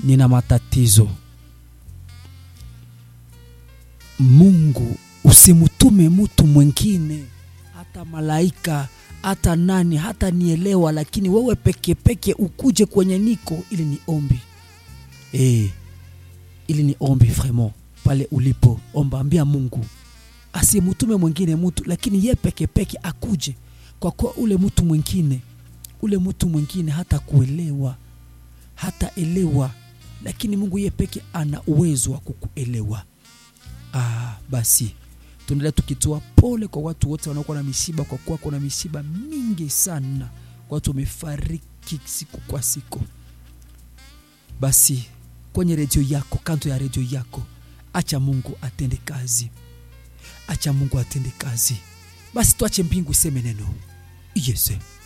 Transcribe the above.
nina matatizo. Mungu, usimutume mtu mwingine, hata malaika, hata nani, hata nielewa, lakini wewe peke ukuje kwenye niko, ili ni ombi. Ili ni ombi vraiment. Pale ulipo, omba, ambia Mungu asimutume mwingine mtu, lakini yeye peke akuje, kwa kuwa ule mtu mwingine hata kuelewa, hata elewa, lakini Mungu yeye peke ana uwezo wa kukuelewa. Basi tunaendelea tukitoa pole kwa watu wote wanaokuwa na misiba, kwa kuwa kuna misiba mingi sana, watu wamefariki siku kwa siku. Basi kwenye redio yako, kando ya redio yako, acha Mungu atende kazi. Acha Mungu atende kazi. Basi tuache mbingu iseme neno. Yes.